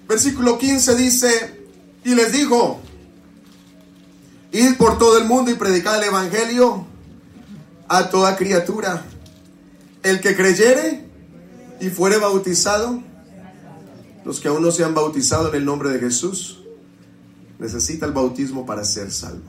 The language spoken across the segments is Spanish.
Versículo 15 dice: y les dijo: id por todo el mundo y predicad el evangelio a toda criatura. El que creyere y fuere bautizado, los que aún no se han bautizado en el nombre de Jesús, necesita el bautismo para ser salvo.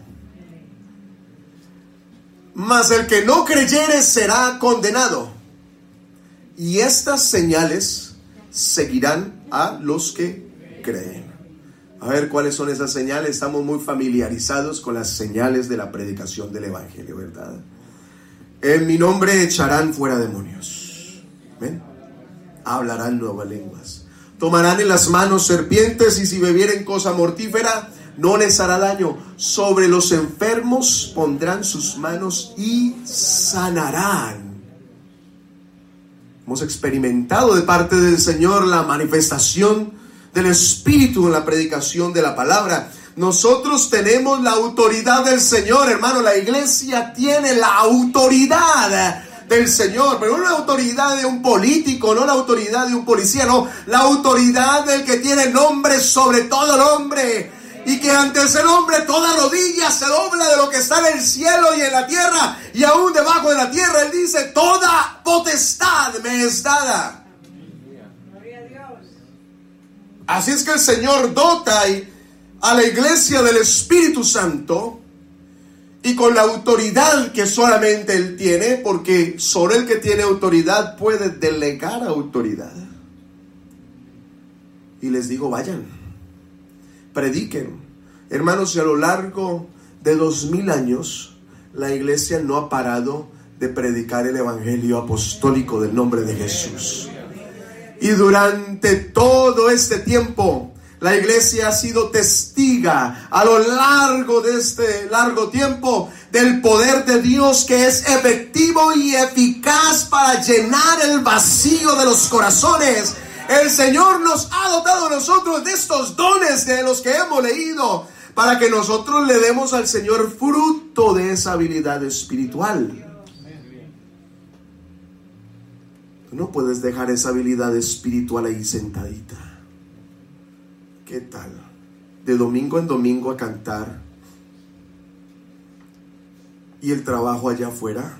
Mas el que no creyere será condenado. Y estas señales seguirán a los que creen. A ver, ¿cuáles son esas señales? Estamos muy familiarizados con las señales de la predicación del evangelio, ¿verdad? En mi nombre echarán fuera demonios. ¿Ven? Hablarán nuevas lenguas. Tomarán en las manos serpientes, y si bebieren cosa mortífera no les hará daño. Sobre los enfermos pondrán sus manos y sanarán. Hemos experimentado de parte del Señor la manifestación del Espíritu en la predicación de la palabra. Nosotros tenemos la autoridad del Señor, hermano. La iglesia tiene la autoridad del Señor, pero no la autoridad de un político, no la autoridad de un policía, no, la autoridad del que tiene nombre sobre todo nombre, y que ante ese nombre toda rodilla se dobla, de lo que está en el cielo y en la tierra y aún debajo de la tierra. Él dice: toda potestad me es dada. Así es que el Señor dota a la iglesia del Espíritu Santo, y con la autoridad que solamente Él tiene, porque solo el que tiene autoridad puede delegar autoridad. Y les digo: vayan, prediquen. Hermanos, y a lo largo de 2000 años, la iglesia no ha parado de predicar el evangelio apostólico del nombre de Jesús. Y durante todo este tiempo, la iglesia ha sido testiga a lo largo de este largo tiempo del poder de Dios, que es efectivo y eficaz para llenar el vacío de los corazones. El Señor nos ha dotado a nosotros de estos dones de los que hemos leído, para que nosotros le demos al Señor fruto de esa habilidad espiritual. No puedes dejar esa habilidad espiritual ahí sentadita. ¿Qué tal? De domingo en domingo a cantar, y el trabajo allá afuera.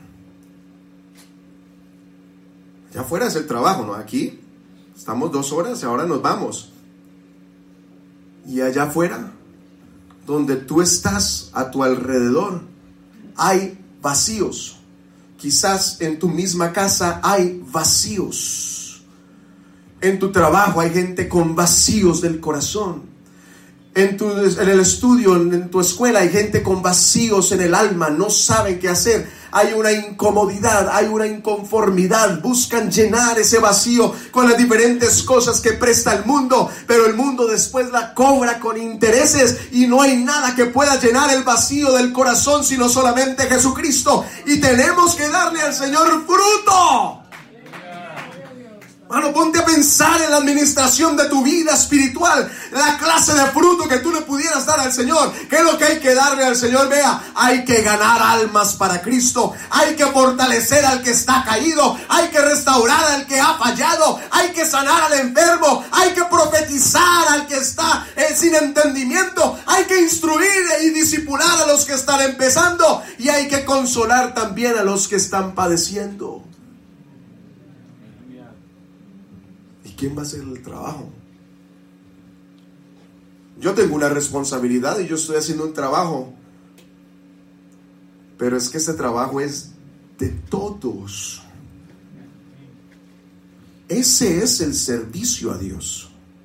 Allá afuera es el trabajo, ¿no? Aquí estamos 2 horas y ahora nos vamos. Y allá afuera, donde tú estás, a tu alrededor, hay vacíos. Quizás en tu misma casa hay vacíos. En tu trabajo hay gente con vacíos del corazón. En el estudio, en tu escuela, hay gente con vacíos en el alma. No saben qué hacer. Hay una incomodidad, hay una inconformidad. Buscan llenar ese vacío con las diferentes cosas que presta el mundo, pero el mundo después la cobra con intereses, y no hay nada que pueda llenar el vacío del corazón sino solamente Jesucristo. Y tenemos que darle al Señor fruto. Mano, ponte a pensar en la administración de tu vida espiritual, la clase de fruto que tú le pudieras dar al Señor. ¿Qué es lo que hay que darle al Señor? Vea, hay que ganar almas para Cristo, hay que fortalecer al que está caído, hay que restaurar al que ha fallado, hay que sanar al enfermo, hay que profetizar al que está sin entendimiento, hay que instruir y discipular a los que están empezando, y hay que consolar también a los que están padeciendo. ¿Quién va a hacer el trabajo? Yo tengo una responsabilidad y yo estoy haciendo un trabajo, pero es que ese trabajo es de todos. Ese es el servicio a Dios.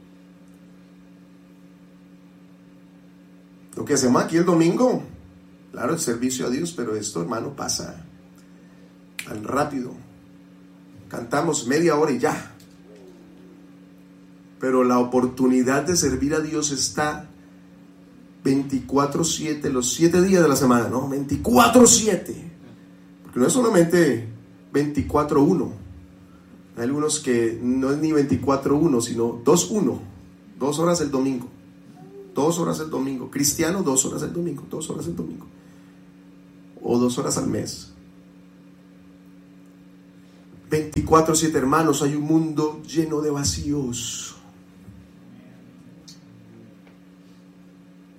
Lo que hacemos aquí el domingo, claro, el servicio a Dios, pero esto, hermano, pasa tan rápido. Cantamos media hora y ya. Pero la oportunidad de servir a Dios está 24/7, los 7 días de la semana, ¿no? 24/7. Porque no es solamente 24/1. Hay algunos que no es ni 24/1, sino 2/1. 2 horas el domingo. 2 horas el domingo. Cristiano, 2 horas el domingo. 2 horas el domingo. O 2 horas al mes. 24/7, hermanos. Hay un mundo lleno de vacíos.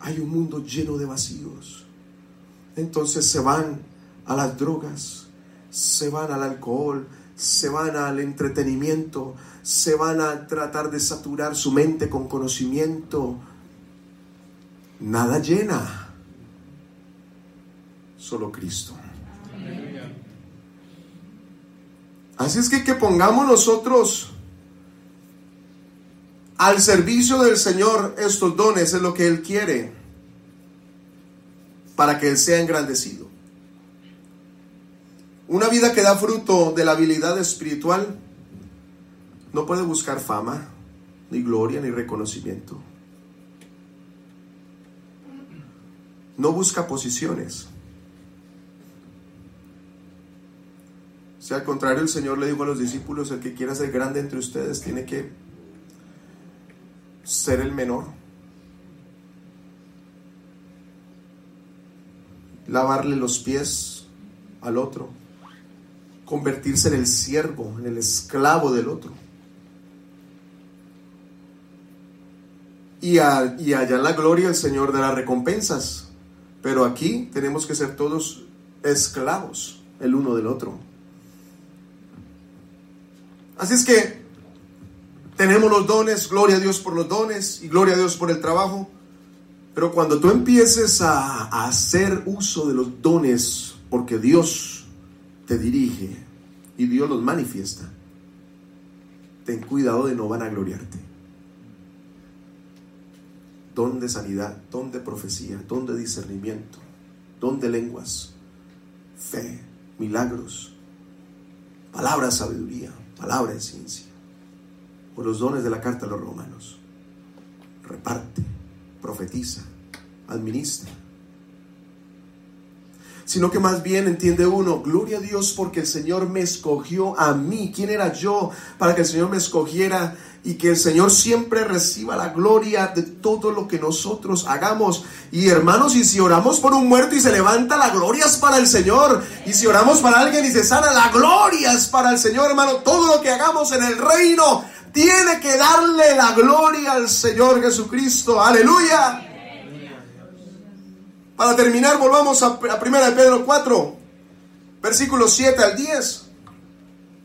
hay un mundo lleno de vacíos. Entonces se van a las drogas, se van al alcohol, se van al entretenimiento, se van a tratar de saturar su mente con conocimiento. Nada llena, solo Cristo. Así es que pongamos nosotros al servicio del Señor estos dones, es lo que Él quiere, para que Él sea engrandecido. Una vida que da fruto de la habilidad espiritual no puede buscar fama, ni gloria, ni reconocimiento. No busca posiciones. Si al contrario, el Señor le dijo a los discípulos: el que quiera ser grande entre ustedes tiene que ser el menor. Lavarle los pies al otro. Convertirse en el siervo, en el esclavo del otro. Y allá en la gloria el Señor dará recompensas. Pero aquí tenemos que ser todos esclavos el uno del otro. Así es que tenemos los dones, gloria a Dios por los dones y gloria a Dios por el trabajo. Pero cuando tú empieces a hacer uso de los dones, porque Dios te dirige y Dios los manifiesta, ten cuidado de no vanagloriarte. Don de sanidad, don de profecía, don de discernimiento, don de lenguas, fe, milagros, palabra de sabiduría, palabra de ciencia, o los dones de la carta a los romanos. Reparte, profetiza, administra. Sino que más bien entiende uno: gloria a Dios porque el Señor me escogió a mí. ¿Quién era yo para que el Señor me escogiera? Y que el Señor siempre reciba la gloria de todo lo que nosotros hagamos. Y hermanos, y si oramos por un muerto y se levanta, la gloria es para el Señor. Y si oramos para alguien y se sana, la gloria es para el Señor, hermano. Todo lo que hagamos en el reino tiene que darle la gloria al Señor Jesucristo. ¡Aleluya! Para terminar, volvamos a 1 Pedro 4, versículos 7 al 10.